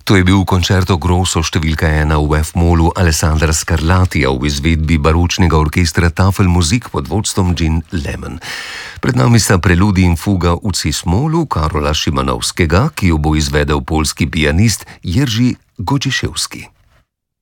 To je bil koncerto grosso številka 1 v F-molu Alessandra Scarlatija v izvedbi baročnega orkestra Tafelmusik pod vodstvom Gin Lemon. Pred nami sta preludi in fuga v cis-molu Karola Szymanowskiego, ki jo bo izvedel poljski pianist Jerzy Godziszewski.